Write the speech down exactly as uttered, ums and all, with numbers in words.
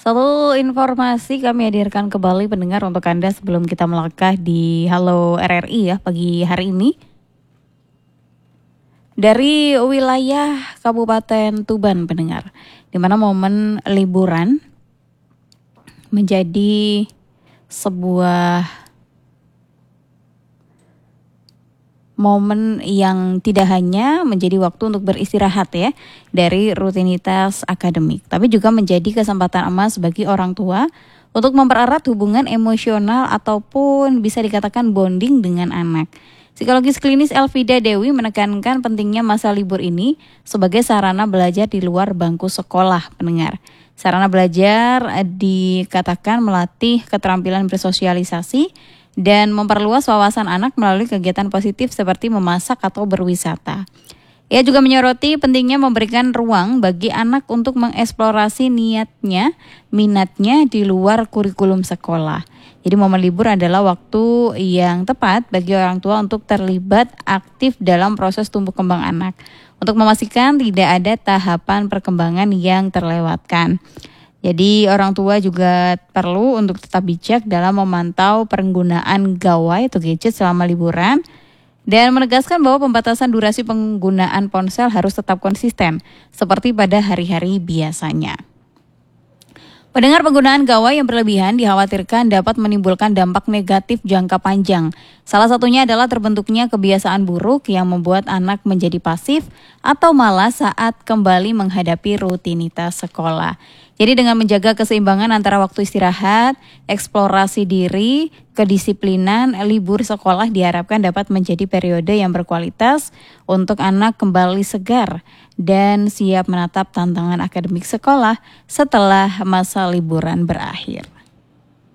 Satu informasi kami hadirkan kembali pendengar untuk Anda sebelum kita melangkah di Halo R R I ya pagi hari ini. Dari wilayah Kabupaten Tuban pendengar, di mana momen liburan menjadi sebuah momen yang tidak hanya menjadi waktu untuk beristirahat ya dari rutinitas akademik, tapi juga menjadi kesempatan emas bagi orang tua untuk mempererat hubungan emosional ataupun bisa dikatakan bonding dengan anak. Psikologis klinis Elvida Dewi menekankan pentingnya masa libur ini sebagai sarana belajar di luar bangku sekolah pendengar. Sarana belajar dikatakan melatih keterampilan bersosialisasi dan memperluas wawasan anak melalui kegiatan positif seperti memasak atau berwisata. Ia juga menyoroti pentingnya memberikan ruang bagi anak untuk mengeksplorasi niatnya, minatnya di luar kurikulum sekolah. Jadi momen libur adalah waktu yang tepat bagi orang tua untuk terlibat aktif dalam proses tumbuh kembang anak, untuk memastikan tidak ada tahapan perkembangan yang terlewatkan. Jadi orang tua juga perlu untuk tetap bijak dalam memantau penggunaan gawai atau gadget selama liburan dan menegaskan bahwa pembatasan durasi penggunaan ponsel harus tetap konsisten seperti pada hari-hari biasanya. Pendengar, penggunaan gawai yang berlebihan dikhawatirkan dapat menimbulkan dampak negatif jangka panjang. Salah satunya adalah terbentuknya kebiasaan buruk yang membuat anak menjadi pasif atau malas saat kembali menghadapi rutinitas sekolah. Jadi dengan menjaga keseimbangan antara waktu istirahat, eksplorasi diri, kedisiplinan, libur sekolah diharapkan dapat menjadi periode yang berkualitas untuk anak kembali segar dan siap menatap tantangan akademik sekolah setelah masa liburan berakhir.